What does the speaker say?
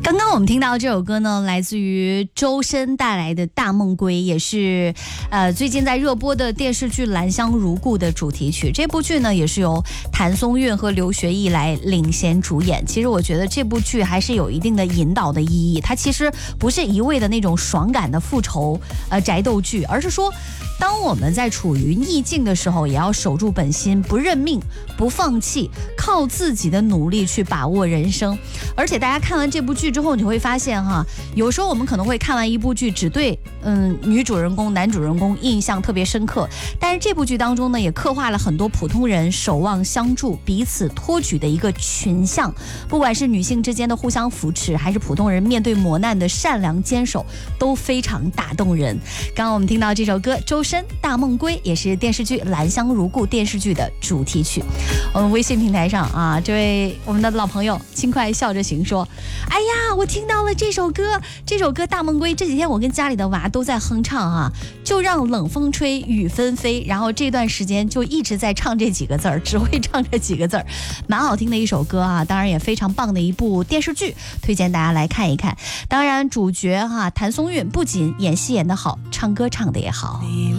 刚刚我们听到这首歌呢，来自于周深带来的《大梦归》，也是最近在热播的电视剧《兰香如故》的主题曲。这部剧呢，也是由谭松韵和刘学义来领衔主演。其实我觉得这部剧还是有一定的引导的意义，它其实不是一味的那种爽感的复仇宅斗剧，而是说，当我们在处于逆境的时候，也要守住本心，不认命，不放弃，靠自己的努力去把握人生。而且大家看完这部剧之后，你会发现哈，有时候我们可能会看完一部剧，只对女主人公、男主人公印象特别深刻，但是这部剧当中呢，也刻画了很多普通人守望相助、彼此托举的一个群像。不管是女性之间的互相扶持，还是普通人面对磨难的善良坚守，都非常打动人。刚刚我们听到这首歌，周深《大梦归》，也是电视剧《兰香如故》电视剧的主题曲。我们微信平台上啊，这位我们的老朋友轻快笑着行说，哎呀，我听到了这首歌《大梦归》，这几天我跟家里的娃都在哼唱啊，就让冷风吹雨纷飞，然后这段时间就一直在唱这几个字儿，只会唱这几个字儿，蛮好听的一首歌啊，当然也非常棒的一部电视剧，推荐大家来看一看。当然主角谭松韵不仅演戏演得好，唱歌唱得也好。 你